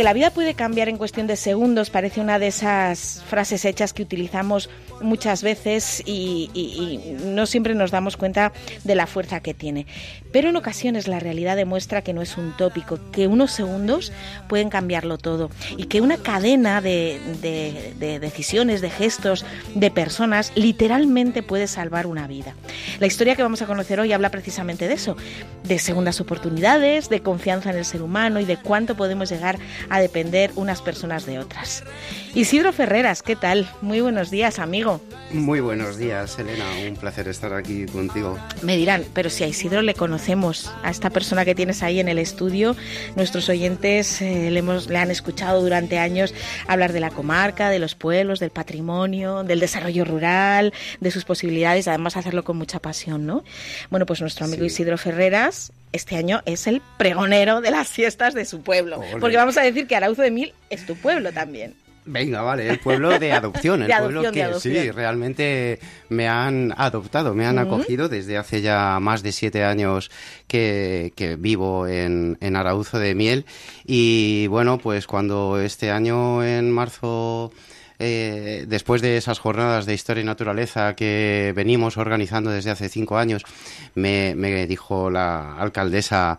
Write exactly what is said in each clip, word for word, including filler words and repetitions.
que la vida puede cambiar en cuestión de segundos parece una de esas frases hechas que utilizamos muchas veces y, y, y no siempre nos damos cuenta de la fuerza que tiene. Pero en ocasiones la realidad demuestra que no es un tópico, que unos segundos pueden cambiarlo todo y que una cadena de, de, de decisiones, de gestos, de personas literalmente puede salvar una vida. La historia que vamos a conocer hoy habla precisamente de eso, de segundas oportunidades, de confianza en el ser humano y de cuánto podemos llegar a depender unas personas de otras. Isidro Ferreras, ¿qué tal? Muy buenos días, amigo. Muy buenos días, Elena. Un placer estar aquí contigo. Me dirán, pero si a Isidro le conocemos, a esta persona que tienes ahí en el estudio, nuestros oyentes eh, le, hemos, le han escuchado durante años hablar de la comarca, de los pueblos, del patrimonio, del desarrollo rural, de sus posibilidades, además hacerlo con mucha pasión, ¿no? Bueno, pues nuestro amigo sí. Isidro Ferreras este año es el pregonero de las fiestas de su pueblo. Olé. Porque vamos a decir que Arauzo de Miel es tu pueblo también. Venga, vale, el pueblo de adopción, el de pueblo adopción, que de adopción. sí, realmente me han adoptado, me han uh-huh. acogido desde hace ya más de siete años que, que vivo en, en Arauzo de Miel y bueno, pues cuando este año en marzo... Eh, después de esas jornadas de historia y naturaleza que venimos organizando desde hace cinco años, me, me dijo la alcaldesa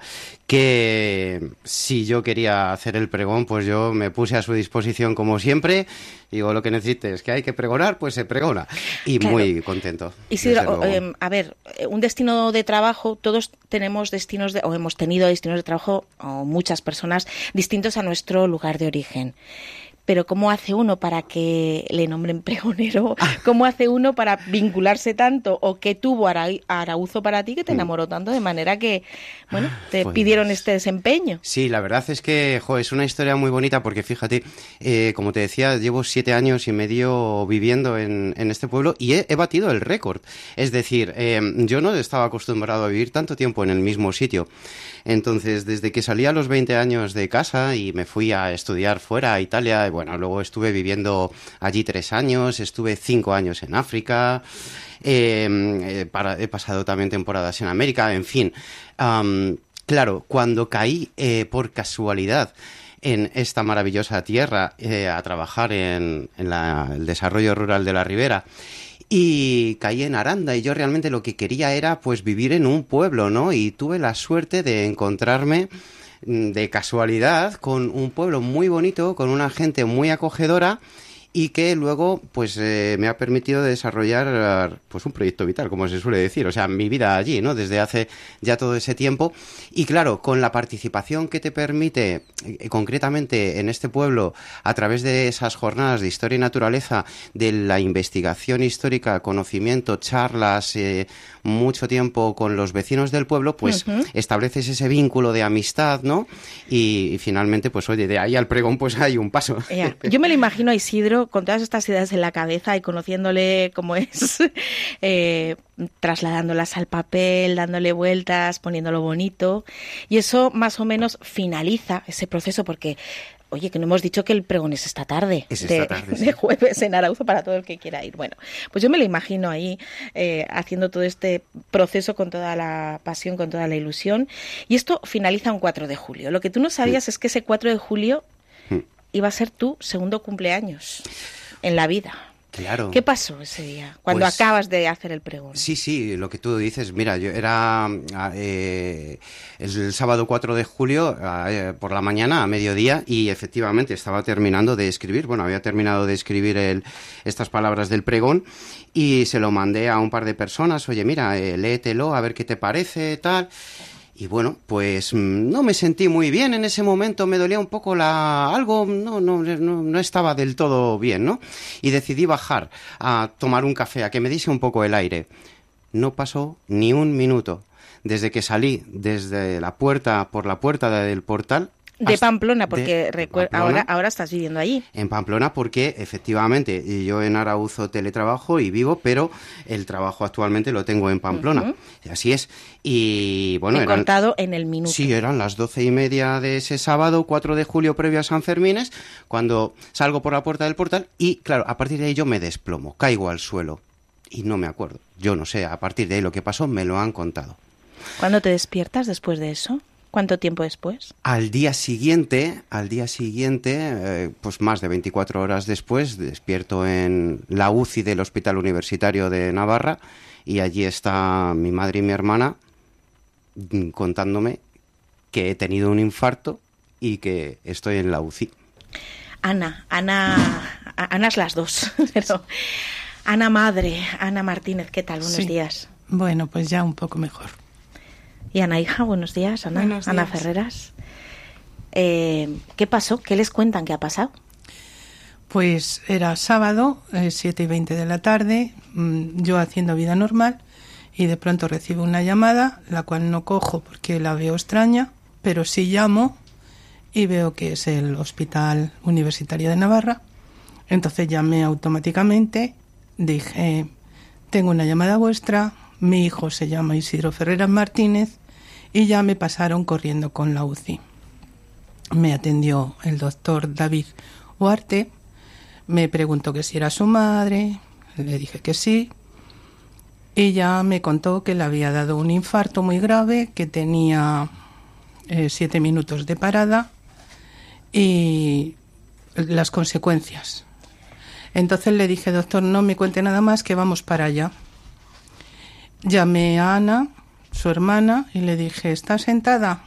que si yo quería hacer el pregón, pues yo me puse a su disposición como siempre. Digo, lo que necesites, que hay que pregonar, pues se pregona. Y claro. Muy contento. Isidro, eh, a ver, un destino de trabajo, todos tenemos destinos, de, o hemos tenido destinos de trabajo, o muchas personas, distintos a nuestro lugar de origen. Pero ¿cómo hace uno para que le nombren pregonero? ¿Cómo hace uno para vincularse tanto? ¿O qué tuvo Ara- Arauzo para ti que te enamoró tanto de manera que, bueno, te pues, pidieron este desempeño? Sí, la verdad es que, jo, es una historia muy bonita porque fíjate, eh, como te decía, llevo siete años y medio viviendo en, en este pueblo y he, he batido el récord. Es decir, eh, yo no estaba acostumbrado a vivir tanto tiempo en el mismo sitio. Entonces, desde que salí a los veinte años de casa y me fui a estudiar fuera a Italia, bueno, luego estuve viviendo allí tres años, estuve cinco años en África, eh, eh, para, he pasado también temporadas en América, en fin. Um, claro, cuando caí eh, por casualidad en esta maravillosa tierra eh, a trabajar en, en la, el desarrollo rural de la Ribera, y caí en Aranda y yo realmente lo que quería era pues vivir en un pueblo, ¿no? Y tuve la suerte de encontrarme de casualidad con un pueblo muy bonito, con una gente muy acogedora y que luego pues eh, me ha permitido desarrollar pues un proyecto vital, como se suele decir, o sea, mi vida allí, ¿no? Desde hace ya todo ese tiempo y claro, con la participación que te permite eh, concretamente en este pueblo a través de esas jornadas de historia y naturaleza, de la investigación histórica, conocimiento, charlas, eh, mucho tiempo con los vecinos del pueblo, pues uh-huh. estableces ese vínculo de amistad, ¿no? Y, y finalmente, pues oye, de ahí al pregón pues hay un paso. Yeah. Yo me lo imagino a Isidro con todas estas ideas en la cabeza y conociéndole como es, eh, trasladándolas al papel, dándole vueltas, poniéndolo bonito. Y eso más o menos finaliza ese proceso porque... Oye, que no hemos dicho que el pregón es esta tarde, es esta de, tarde sí. de jueves en Arauzo para todo el que quiera ir. Bueno, pues yo me lo imagino ahí eh, haciendo todo este proceso con toda la pasión, con toda la ilusión. Y esto finaliza un cuatro de julio. Lo que tú no sabías sí. es que ese cuatro de julio sí. iba a ser tu segundo cumpleaños en la vida. Claro. ¿Qué pasó ese día, cuando pues, acabas de hacer el pregón? Sí, sí, lo que tú dices, mira, yo era eh, el sábado cuatro de julio eh, por la mañana a mediodía y efectivamente estaba terminando de escribir, bueno, había terminado de escribir el, estas palabras del pregón y se lo mandé a un par de personas, oye, mira, eh, léetelo, a ver qué te parece, tal... Y bueno, pues no me sentí muy bien en ese momento, me dolía un poco la algo, no, no, no, no estaba del todo bien, ¿no? Y decidí bajar a tomar un café, a que me diese un poco el aire. No pasó ni un minuto. Desde que salí desde la puerta, por la puerta del portal... De Pamplona, porque de recuer- Pamplona, ahora, ahora estás viviendo allí. En Pamplona, porque efectivamente yo en Arauzo teletrabajo y vivo, pero el trabajo actualmente lo tengo en Pamplona. Uh-huh. Y así es. Y bueno, He eran, contado en el minuto. Sí, eran las doce y media de ese sábado, cuatro de julio, previo a San Fermines, cuando salgo por la puerta del portal y, claro, a partir de ahí yo me desplomo, caigo al suelo y no me acuerdo. Yo no sé, a partir de ahí lo que pasó me lo han contado. ¿Cuándo te despiertas después de eso? ¿Cuánto tiempo después? Al día siguiente, al día siguiente, eh, pues más de veinticuatro horas después, despierto en la U C I del Hospital Universitario de Navarra y allí está mi madre y mi hermana contándome que he tenido un infarto y que estoy en la U C I. Ana, Ana, Ana es las dos, pero Ana madre, Ana Martínez, ¿qué tal? Buenos sí. días. Bueno, pues ya un poco mejor. Y Ana hija, buenos días, Ana, Buenos días. Ana Ferreras. Eh, ¿Qué pasó? ¿Qué les cuentan que ha pasado? Pues era sábado, eh, siete y veinte de la tarde, mmm, yo haciendo vida normal, y de pronto recibo una llamada, la cual no cojo porque la veo extraña, pero sí llamo y veo que es el Hospital Universitario de Navarra. Entonces llamé automáticamente, dije, tengo una llamada vuestra, mi hijo se llama Isidro Ferreras Martínez, y ya me pasaron corriendo con la U C I. Me atendió el doctor David Huarte, me preguntó que si era su madre, le dije que sí, y ya me contó que le había dado un infarto muy grave, que tenía eh, siete minutos de parada y las consecuencias. Entonces le dije, doctor, no me cuente nada más, que vamos para allá. Llamé a Ana, su hermana, y le dije, ¿está sentada?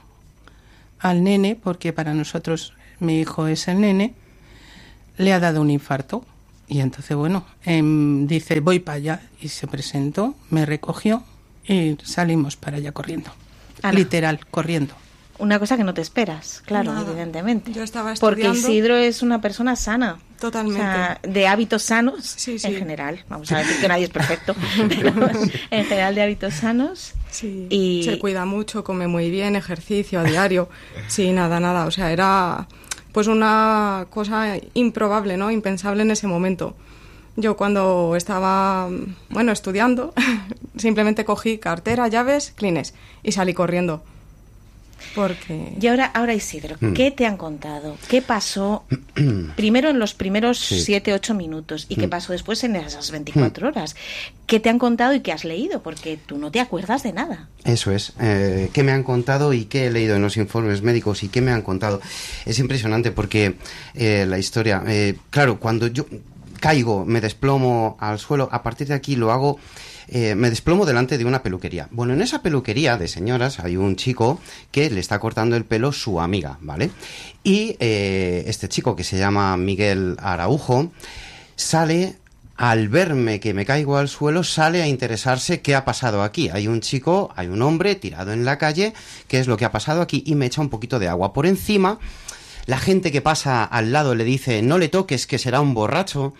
Al nene, porque para nosotros mi hijo es el nene, le ha dado un infarto. Y entonces, bueno, eh, dice, voy para allá. Y se presentó, me recogió y salimos para allá corriendo. Ana. Literal, corriendo. Una cosa que no te esperas, claro, Nada. Evidentemente. Yo estaba estudiando. Porque Isidro es una persona sana. Totalmente. O sea, de hábitos sanos, sí, sí. en general. Vamos a decir que nadie es perfecto, pero en general de hábitos sanos. Sí, y... se cuida mucho, come muy bien, ejercicio a diario. Sí, nada, nada. O sea, era pues una cosa improbable, ¿no? Impensable en ese momento. Yo cuando estaba, bueno, estudiando, simplemente cogí cartera, llaves, clines y salí corriendo. Porque... Y ahora, ahora Isidro, ¿qué te han contado? ¿Qué pasó primero en los primeros sí. siete, ocho minutos? ¿Y qué pasó después en esas veinticuatro horas? ¿Qué te han contado y qué has leído? Porque tú no te acuerdas de nada. Eso es. Eh, ¿Qué me han contado y qué he leído en los informes médicos y qué me han contado? Es impresionante porque eh, la historia... Eh, claro, cuando yo caigo, me desplomo al suelo, a partir de aquí lo hago... Eh, me desplomo delante de una peluquería. Bueno, en esa peluquería de señoras hay un chico que le está cortando el pelo su amiga, ¿vale? Y eh, este chico, que se llama Miguel Araujo, sale, al verme que me caigo al suelo, sale a interesarse qué ha pasado aquí. Hay un chico, hay un hombre tirado en la calle, qué es lo que ha pasado aquí, y me echa un poquito de agua por encima. La gente que pasa al lado le dice, no le toques, que será un borracho.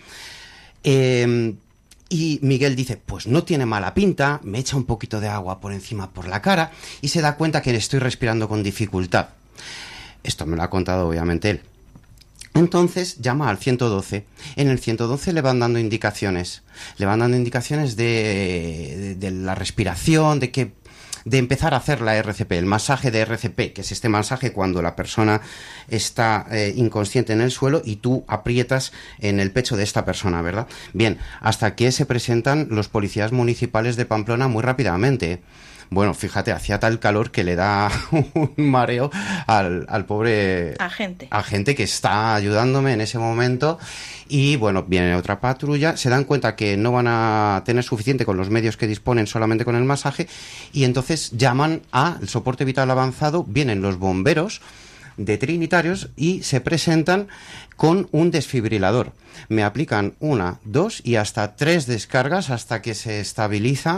Eh... Y Miguel dice, pues no tiene mala pinta, me echa un poquito de agua por encima por la cara y se da cuenta que estoy respirando con dificultad. Esto me lo ha contado obviamente él. Entonces llama al ciento doce. En el ciento doce le van dando indicaciones. Le van dando indicaciones de, de, de la respiración, de que... de empezar a hacer la R C P, el masaje de R C P, que es este masaje cuando la persona está eh, inconsciente en el suelo y tú aprietas en el pecho de esta persona, ¿verdad? Bien, hasta que se presentan los policías municipales de Pamplona muy rápidamente. Bueno, fíjate, hacía tal calor que le da un mareo al, al pobre agente. agente que está ayudándome en ese momento. Y bueno, viene otra patrulla, se dan cuenta que no van a tener suficiente con los medios que disponen solamente con el masaje y entonces llaman al soporte vital avanzado, vienen los bomberos de Trinitarios y se presentan con un desfibrilador. Me aplican una, dos y hasta tres descargas hasta que se estabiliza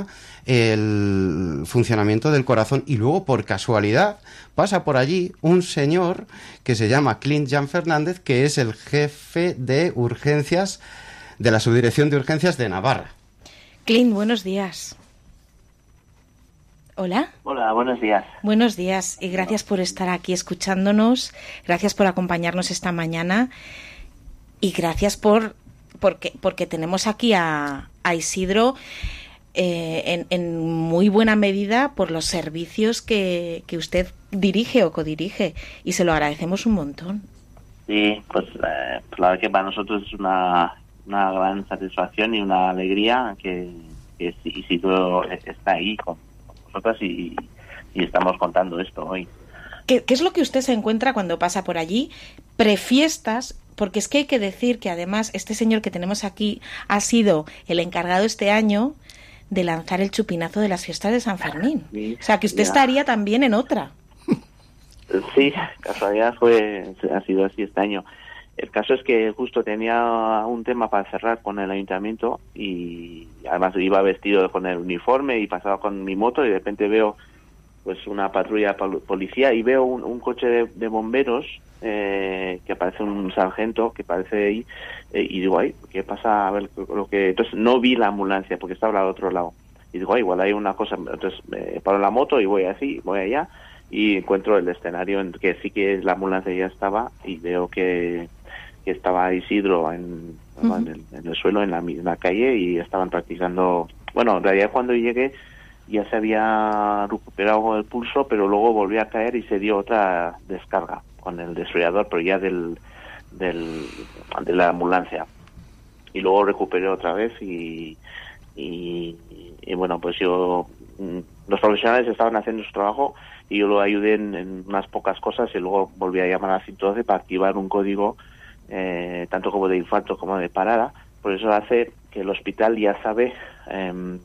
el funcionamiento del corazón y luego, por casualidad, pasa por allí un señor que se llama Clint Jan Fernández, que es el jefe de urgencias de la Subdirección de Urgencias de Navarra. Clint, buenos días. Hola. Hola, buenos días. Buenos días y gracias por estar aquí escuchándonos, gracias por acompañarnos esta mañana y gracias por porque porque tenemos aquí a, a Isidro eh, en, en muy buena medida por los servicios que, que usted dirige o codirige y se lo agradecemos un montón. Sí, pues, eh, pues la verdad que para nosotros es una, una gran satisfacción y una alegría que, que Isidro está ahí con nosotros y, y estamos contando esto hoy. ¿Qué, ¿Qué es lo que usted se encuentra cuando pasa por allí? Prefiestas, porque es que hay que decir que además este señor que tenemos aquí ha sido el encargado este año de lanzar el chupinazo de las fiestas de San Fermín. Sí, o sea, que usted ya. estaría también en otra. Sí, casualidad fue, ha sido así este año. El caso es que justo tenía un tema para cerrar con el ayuntamiento y además iba vestido con el uniforme y pasaba con mi moto y de repente veo pues una patrulla pol- policía y veo un, un coche de, de bomberos eh, que aparece un sargento que parece ahí eh, y digo, ay, ¿qué pasa? A ver lo que... Entonces no vi la ambulancia porque estaba al otro lado y digo, ay, igual hay una cosa. Entonces me paro la moto y voy así, voy allá y encuentro el escenario en que sí que la ambulancia ya estaba y veo que, que estaba Isidro en, uh-huh. en, el, en el suelo, en la, en la calle y estaban practicando. Bueno, en realidad cuando llegué ya se había recuperado el pulso, pero luego volvió a caer y se dio otra descarga con el desarrollador, pero ya del, del de la ambulancia. Y luego recuperé otra vez y, y, y bueno, pues yo, los profesionales estaban haciendo su trabajo y yo lo ayudé en, en unas pocas cosas y luego volví a llamar a ciento doce para activar un código eh, tanto como de infarto como de parada. Por eso hace que el hospital ya sabe eh,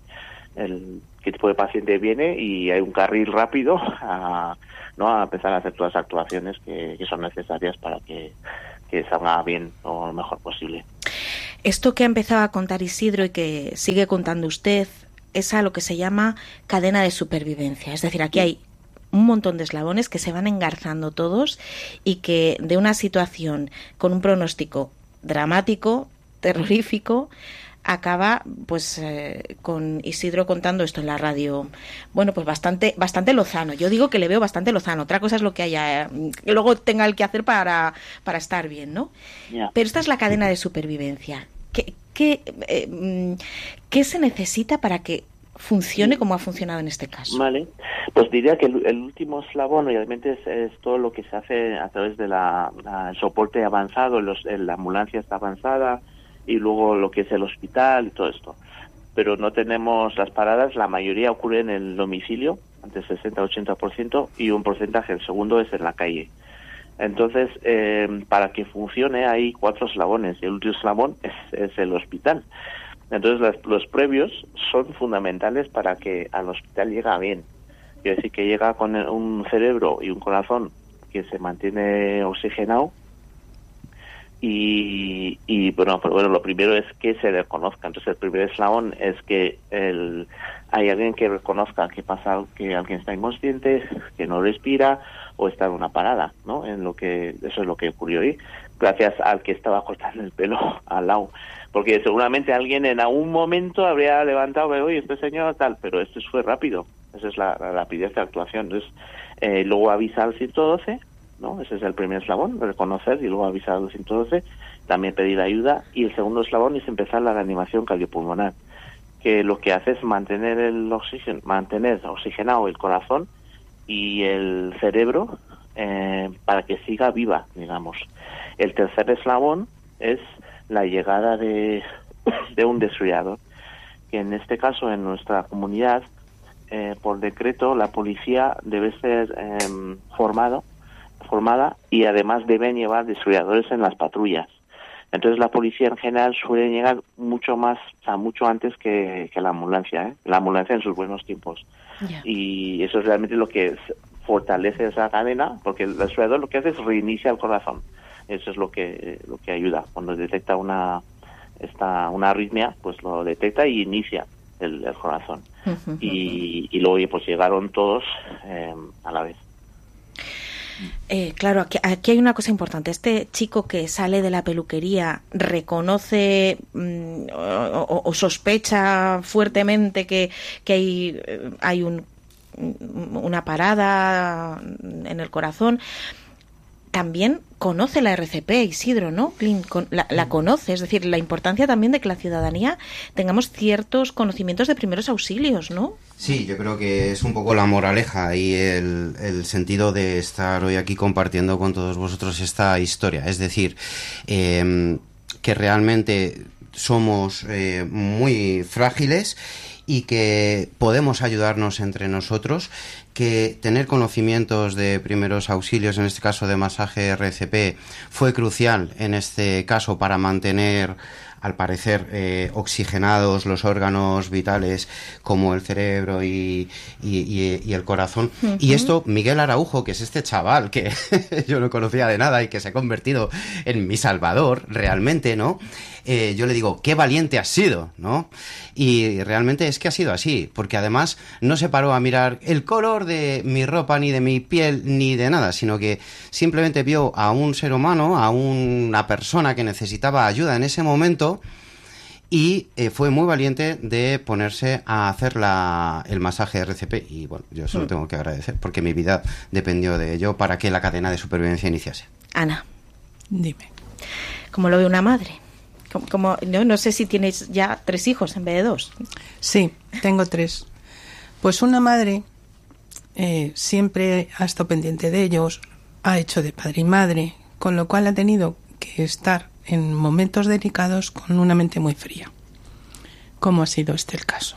el qué tipo de paciente viene y hay un carril rápido a, ¿no? a empezar a hacer todas las actuaciones que, que son necesarias para que, que salga bien o lo mejor posible. Esto que ha empezado a contar Isidro y que sigue contando usted es a lo que se llama cadena de supervivencia. Es decir, aquí hay un montón de eslabones que se van engarzando todos y que de una situación con un pronóstico dramático, terrorífico, acaba pues eh, con Isidro contando esto en la radio, bueno, pues bastante bastante lozano. Yo digo que le veo bastante lozano. Otra cosa es lo que haya, que luego tenga el que hacer para, para estar bien, ¿no? Yeah. Pero esta es la cadena de supervivencia. ¿Qué, qué, eh, ¿Qué se necesita para que funcione como ha funcionado en este caso? Vale, pues diría que el, el último eslabón obviamente es, es todo lo que se hace a través de la, la el soporte avanzado, los, la ambulancia está avanzada y luego lo que es el hospital y todo esto. Pero no tenemos las paradas, la mayoría ocurre en el domicilio, entre sesenta a ochenta por ciento, y un porcentaje, el segundo es en la calle. Entonces, eh, para que funcione hay cuatro eslabones, y el último eslabón es, es el hospital. Entonces, las, los previos son fundamentales para que al hospital llegue bien. Quiere decir que llega con un cerebro y un corazón que se mantiene oxigenado. Y, y bueno, pero bueno, lo primero es que se reconozca. Entonces el primer eslabón es que el, hay alguien que reconozca que pasa, que alguien está inconsciente, que no respira o está en una parada, ¿no? En lo que eso es lo que ocurrió ahí, gracias al que estaba cortando el pelo al lado, porque seguramente alguien en algún momento habría levantado, oye, este señor tal, pero esto fue rápido. Esa es la, la rapidez de actuación. Entonces eh, luego avisa al ciento doce. ¿no? Ese es el primer eslabón, reconocer y luego avisar al ciento doce, también pedir ayuda. Y el segundo eslabón es empezar la reanimación cardiopulmonar, que lo que hace es mantener el oxígeno, mantener oxigenado el corazón y el cerebro eh, para que siga viva, digamos. El tercer eslabón es la llegada de, de un desfibrilador, que en este caso en nuestra comunidad, eh, por decreto, la policía debe ser eh, formado formada y además deben llevar desfibriladores en las patrullas. Entonces la policía en general suele llegar mucho más, o sea, mucho antes que, que la ambulancia, ¿eh? La ambulancia en sus buenos tiempos. Yeah. Y eso es realmente lo que fortalece esa cadena, porque el desfibrilador lo que hace es reinicia el corazón. Eso es lo que lo que ayuda. Cuando detecta una esta una arritmia, pues lo detecta y inicia el, el corazón. Uh-huh, y, uh-huh. y luego pues llegaron todos eh, a la vez. Eh, claro, aquí, aquí hay una cosa importante. Este chico que sale de la peluquería reconoce mmm, o, o sospecha fuertemente que, que hay, hay un, una parada en el corazón. También conoce la R C P, Isidro, ¿no? La, la conoce, es decir, la importancia también de que la ciudadanía tengamos ciertos conocimientos de primeros auxilios, ¿no? Sí, yo creo que es un poco la moraleja y el, el sentido de estar hoy aquí compartiendo con todos vosotros esta historia. Es decir, eh, que realmente somos eh, muy frágiles y que podemos ayudarnos entre nosotros, que tener conocimientos de primeros auxilios, en este caso de masaje R C P, fue crucial en este caso para mantener, al parecer, eh, oxigenados los órganos vitales como el cerebro y, y, y, y el corazón. Uh-huh. Y esto, Miguel Araujo, que es este chaval que yo no conocía de nada y que se ha convertido en mi salvador, realmente, ¿no? Eh, yo le digo, qué valiente has sido, ¿no? Y realmente es que ha sido así, porque además no se paró a mirar el color de mi ropa, ni de mi piel, ni de nada, sino que simplemente vio a un ser humano, a una persona que necesitaba ayuda en ese momento, y eh, fue muy valiente de ponerse a hacer la, el masaje R C P. Y bueno, yo se lo tengo que agradecer, porque mi vida dependió de ello para que la cadena de supervivencia iniciase. Ana, dime. ¿Cómo lo ve una madre? Como, como no, no sé si tienes ya tres hijos en vez de dos. Sí, tengo tres. Pues una madre eh, siempre ha estado pendiente de ellos, ha hecho de padre y madre, con lo cual ha tenido que estar en momentos delicados con una mente muy fría, como ha sido este el caso.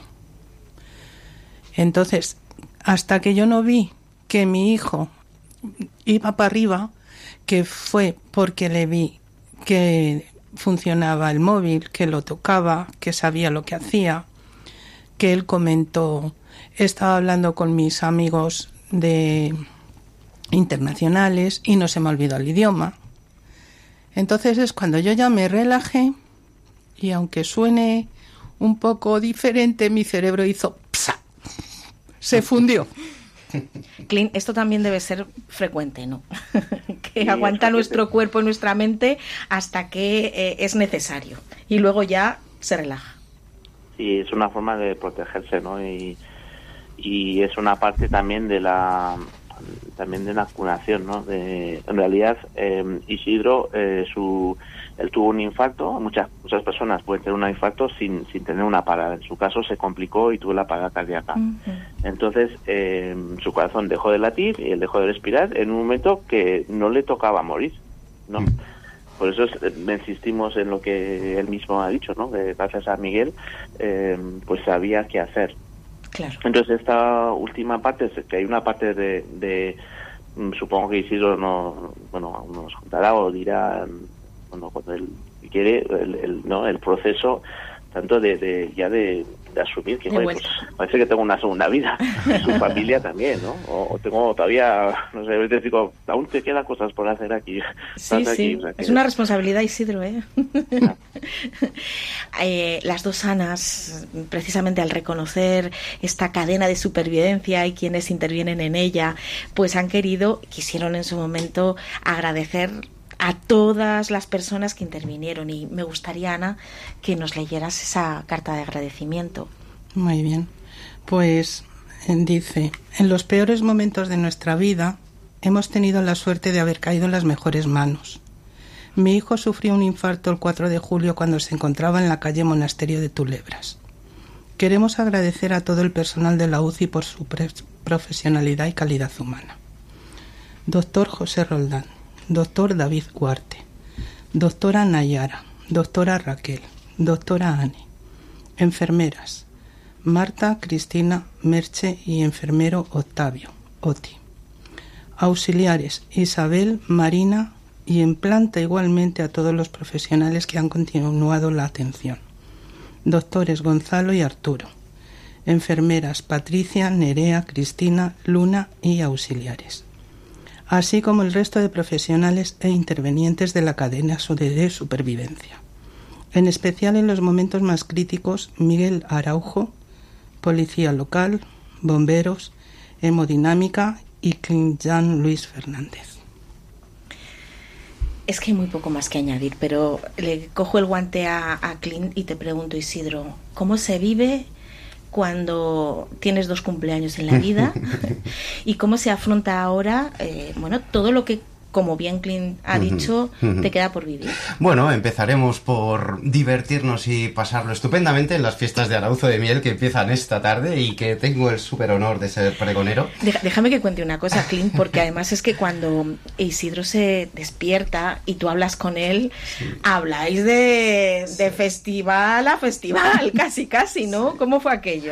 Entonces, hasta que yo no vi que mi hijo iba para arriba, que fue porque le vi que funcionaba el móvil, que lo tocaba, que sabía lo que hacía, que él comentó, estaba hablando con mis amigos de internacionales y no se me olvidó el idioma. Entonces es cuando yo ya me relajé y aunque suene un poco diferente, mi cerebro hizo ¡psa! Se fundió. Clint, esto también debe ser frecuente, ¿no? que sí, aguanta nuestro cuerpo y nuestra mente hasta que eh, es necesario y luego ya se relaja. Sí, es una forma de protegerse, ¿no? Y, y es una parte también de la también de la curación, ¿no? De, en realidad, eh, Isidro, eh, su él tuvo un infarto. Muchas muchas personas pueden tener un infarto sin sin tener una parada. En su caso se complicó y tuvo la parada cardíaca. Uh-huh. Entonces eh, su corazón dejó de latir y él dejó de respirar en un momento que no le tocaba morir, ¿no? Uh-huh. Por eso es, me insistimos en lo que él mismo ha dicho, ¿no? Que gracias a Miguel eh, pues sabía qué hacer. Claro. Entonces esta última parte, es que hay una parte de, de supongo que Isidro no, bueno, nos contará o dirá, bueno, cuando él quiere, el, el, ¿no? el proceso tanto de, de ya de, de asumir que joder, pues, parece que tengo una segunda vida, su familia también, ¿no? O, o tengo todavía, no sé, te digo, aún te quedan cosas por hacer aquí. Sí, sí, aquí, o sea, que... es una responsabilidad, Isidro, ¿eh? Ah. eh las dos Anas, precisamente al reconocer esta cadena de supervivencia y quienes intervienen en ella, pues han querido, quisieron en su momento agradecer a todas las personas que intervinieron, y me gustaría, Ana, que nos leyeras esa carta de agradecimiento. Muy bien, pues dice: en los peores momentos de nuestra vida hemos tenido la suerte de haber caído en las mejores manos. Mi hijo sufrió un infarto el cuatro de julio cuando se encontraba en la calle Monasterio de Tulebras. Queremos agradecer a todo el personal de la U C I por su pre- profesionalidad y calidad humana. Doctor José Roldán, doctor David Cuarte, doctora Nayara, doctora Raquel, doctora Anne, enfermeras Marta, Cristina, Merche y enfermero Octavio, Oti, auxiliares Isabel, Marina, y en planta igualmente a todos los profesionales que han continuado la atención, doctores Gonzalo y Arturo, enfermeras Patricia, Nerea, Cristina, Luna y auxiliares, así como el resto de profesionales e intervenientes de la cadena de supervivencia. En especial en los momentos más críticos, Miguel Araujo, policía local, bomberos, hemodinámica y Clint Jan Luis Fernández. Es que hay muy poco más que añadir, pero le cojo el guante a, a Clint y te pregunto, Isidro, ¿cómo se vive cuando tienes dos cumpleaños en la vida? ¿Y cómo se afronta ahora, eh, bueno, todo lo que como bien Clint ha dicho, uh-huh, uh-huh. te queda por vivir. Bueno, empezaremos por divertirnos y pasarlo estupendamente en las fiestas de Arauzo de Miel que empiezan esta tarde y que tengo el súper honor de ser pregonero. Deja, déjame que cuente una cosa, Clint, porque además es que cuando Isidro se despierta y tú hablas con él, sí. habláis de, de festival a festival, casi casi, ¿no? ¿Cómo fue aquello?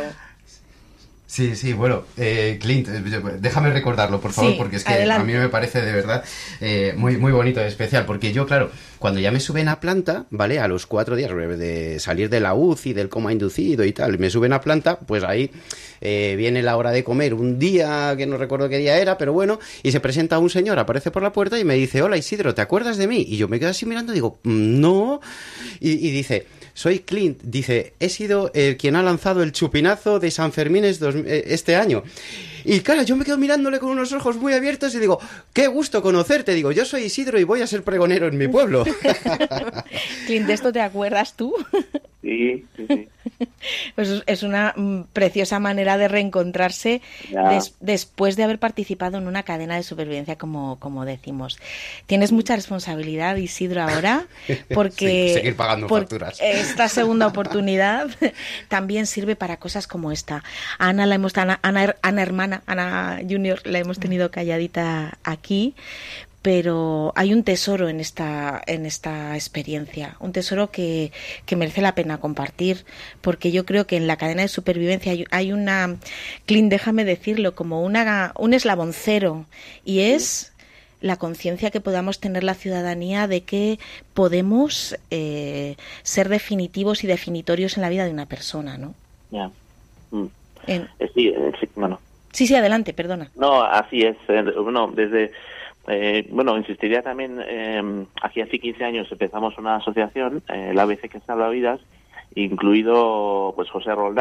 Sí, sí, bueno, eh, Clint, déjame recordarlo, por favor, sí, porque es que adelante. A mí me parece de verdad eh, muy muy bonito y especial, porque yo, claro, cuando ya me suben a planta, ¿vale? A los cuatro días de salir de la U C I, del coma inducido y tal, me suben a planta, pues ahí eh, viene la hora de comer, un día que no recuerdo qué día era, pero bueno, y se presenta un señor, aparece por la puerta y me dice, hola Isidro, ¿te acuerdas de mí? Y yo me quedo así mirando y digo, no, y, y dice... Soy Clint, dice, he sido eh, quien ha lanzado el chupinazo de San Fermín este año. Y claro, yo me quedo mirándole con unos ojos muy abiertos y digo, qué gusto conocerte. Digo, yo soy Isidro y voy a ser pregonero en mi pueblo. Clint, ¿de esto te acuerdas tú? Sí, sí, sí. Pues es una mm, preciosa manera de reencontrarse des, después de haber participado en una cadena de supervivencia, como, como decimos. Tienes mucha responsabilidad, Isidro, ahora, porque sí, seguir pagando por facturas. Esta segunda oportunidad también sirve para cosas como esta. Ana, la hemos, Ana, Ana, Ana hermana, Ana Junior, la hemos tenido calladita aquí, pero hay un tesoro en esta en esta experiencia, un tesoro que, que merece la pena compartir, porque yo creo que en la cadena de supervivencia hay, hay una, Clint, déjame decirlo, como una un eslabón cero, y es la conciencia que podamos tener la ciudadanía de que podemos eh, ser definitivos y definitorios en la vida de una persona, ¿no? Ya. Mm. En... Sí, sí, bueno. sí, sí, adelante, perdona. No, así es. Bueno, desde... Eh, bueno, insistiría también, eh, aquí hace quince años empezamos una asociación, eh, la A B C que salva vidas, incluido pues José Roldán,